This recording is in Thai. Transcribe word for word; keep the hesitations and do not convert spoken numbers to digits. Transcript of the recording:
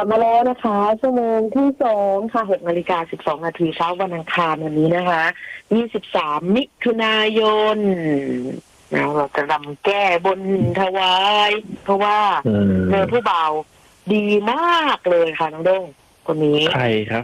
ลับมาแล้วนะคะชั่วโมงที่สองค่ะหกนาฬิกาสิบสองนาทีเช้าวันอังคารวันนี้นะคะยี่สิบสามมิถุนายนนะเราจะรำแก้บนถวายเพราะว่าเจอผู้บ่าวดีมากเลยค่ะน้องโด้งคนนี้ใครครับ